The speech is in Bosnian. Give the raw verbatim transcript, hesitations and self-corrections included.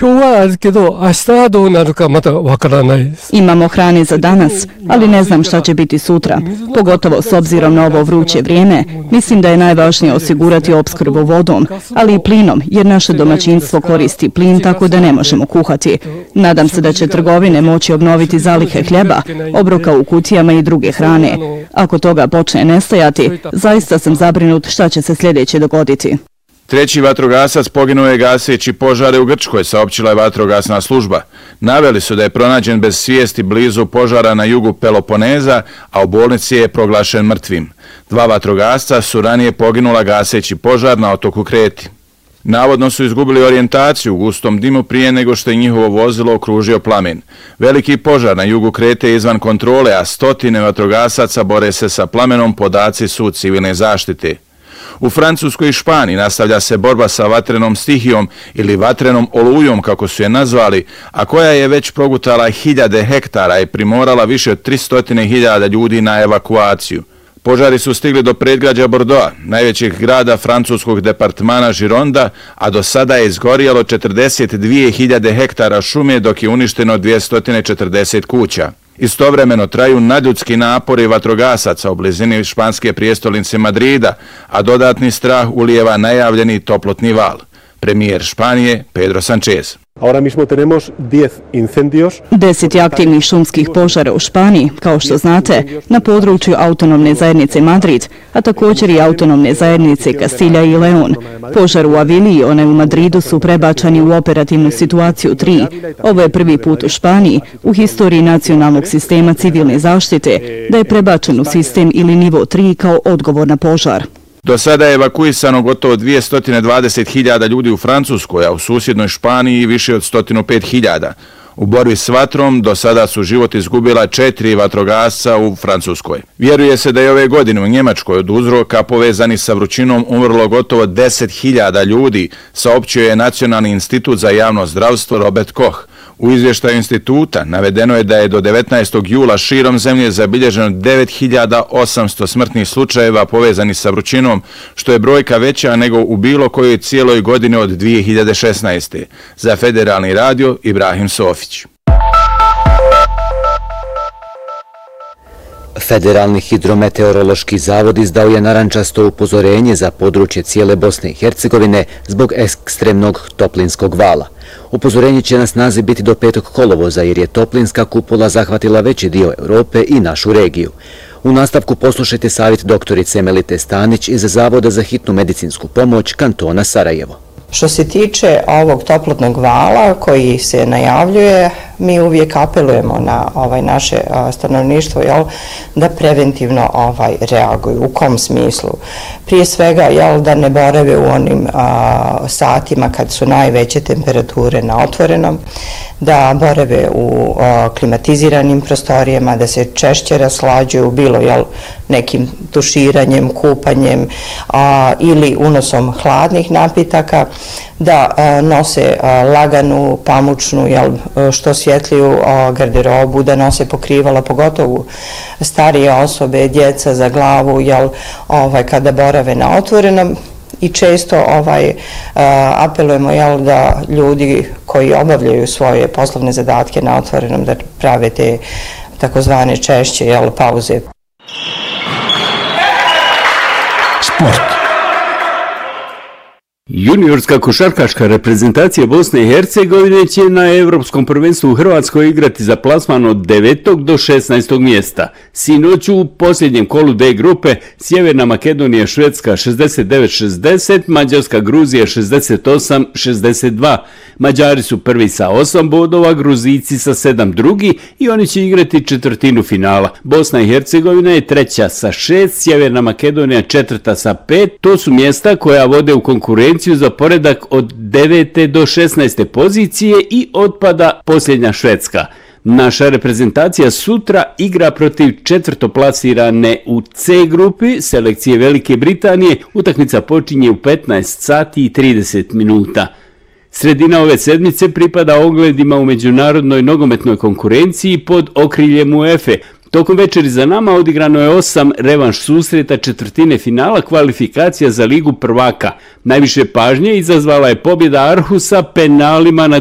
Imamo hrane za danas, ali ne znam šta će biti sutra. Pogotovo s obzirom na ovo vruće vrijeme, mislim da je najvažnije osigurati opskrbu vodom, ali i plinom, jer naše domaćinstvo koristi plin tako da ne možemo kuhati. Nadam se da će trgovine moći obnoviti zalihe hljeba, obroka u kutijama i druge hrane. Ako toga počne nestajati, zaista sam zabrinut šta će se sljedeće dogoditi. Treći vatrogasac poginuo je gaseći požare u Grčkoj, saopćila je vatrogasna služba. Naveli su da je pronađen bez svijesti blizu požara na jugu Peloponeza, a u bolnici je proglašen mrtvim. Dva vatrogasca su ranije poginula gaseći požar na otoku Kreti. Navodno su izgubili orijentaciju u gustom dimu prije nego što je njihovo vozilo okružio plamen. Veliki požar na jugu Krete je izvan kontrole, a stotine vatrogasaca bore se sa plamenom, podaci su civilne zaštite. U Francuskoj i Španiji nastavlja se borba sa vatrenom stihijom ili vatrenom olujom, kako su je nazvali, a koja je već progutala hiljade hektara i primorala više od tristo hiljada ljudi na evakuaciju. Požari su stigli do predgrađa Bordeauxa, najvećeg grada francuskog departmana Gironda, a do sada je izgorjelo četrdeset dvije hiljade hektara šume, dok je uništeno dvjesto četrdeset kuća. Istovremeno traju nadljudski napori vatrogasaca u blizini španske prijestolnice Madrida, a dodatni strah ulijeva najavljeni toplotni val. Premijer Španije Pedro Sánchez. Ahora mismo tenemos diez incendios. Deset aktivnih šumskih požara u Španiji, kao što znate, na području autonomne zajednice Madrid, a također i autonomne zajednice Kastilja i Leon. Požar u Aviliji i onaj u Madridu su prebačeni u operativnu situaciju tri. Ovo je prvi put u Španiji, u historiji nacionalnog sistema civilne zaštite, da je prebačen u sistem ili nivo tri kao odgovor na požar. Do sada je evakuisano gotovo dvjesto dvadeset hiljada ljudi u Francuskoj, a u susjednoj Španiji više od sto pet hiljada. U borbi s vatrom do sada su život izgubila četiri vatrogasca u Francuskoj. Vjeruje se da je ove godine u Njemačkoj od uzroka povezani sa vrućinom umrlo gotovo deset hiljada ljudi, saopćio je Nacionalni institut za javno zdravstvo Robert Koch. U izvještaju instituta navedeno je da je do devetnaestog jula širom zemlje zabilježeno devet hiljada osamsto smrtnih slučajeva povezani sa vrućinom, što je brojka veća nego u bilo kojoj cijeloj godini od dvije hiljade šesnaeste. Za Federalni radio Ibrahim Sofić. Federalni hidrometeorološki zavod izdao je narančasto upozorenje za područje cijele Bosne i Hercegovine zbog ekstremnog toplinskog vala. Upozorenje će na snazi biti do petog kolovoza jer je toplinska kupola zahvatila veći dio Europe i našu regiju. U nastavku poslušajte savjet doktorice Melite Stanić iz Zavoda za hitnu medicinsku pomoć kantona Sarajevo. Što se tiče ovog toplotnog vala koji se najavljuje, mi uvijek apelujemo na ovaj naše stanovništvo jel, da preventivno ovaj reaguju. U kom smislu? Prije svega jel, da ne borave u onim a, satima kad su najveće temperature na otvorenom, da borave u a, klimatiziranim prostorijama, da se češće raslađuju bilo jel, nekim tuširanjem, kupanjem a, ili unosom hladnih napitaka, da a, nose a, laganu, pamučnu, jel, što svjetliju a, garderobu, da nose pokrivala, pogotovo starije osobe, djeca za glavu, jel, ovaj, kada borave na otvorenom. I često ovaj, a, apelujemo jel, da ljudi koji obavljaju svoje poslovne zadatke na otvorenom da prave te takozvane češće jel, pauze. Sport. Juniorska košarkaška reprezentacija Bosne i Hercegovine će na Evropskom prvenstvu u Hrvatskoj igrati za plasman od devetog do šesnaestog mjesta. Sinoć u posljednjem kolu D grupe Sjeverna Makedonija Švedska šezdeset devet šezdeset, Mađarska Gruzija šezdeset osam šezdeset dva. Mađari su prvi sa osam bodova, Gruzici sa sedam drugi i oni će igrati četvrtinu finala. Bosna i Hercegovina je treća sa šest, Sjeverna Makedonija četvrta sa pet. To su mjesta koja vode u konkurenciju za poredak od devete do šesnaeste pozicije i otpada posljednja Švedska. Naša reprezentacija sutra igra protiv četvrtoplasirane u C grupi selekcije Velike Britanije. Utakmica počinje u petnaest sati i trideset minuta. Sredina ove sedmice pripada ogledima u međunarodnoj nogometnoj konkurenciji pod okriljem UEFA. Tokom večeri za nama odigrano je osam revanš susreta četvrtine finala kvalifikacija za Ligu prvaka. Najviše pažnje izazvala je pobjeda Arhusa penalima na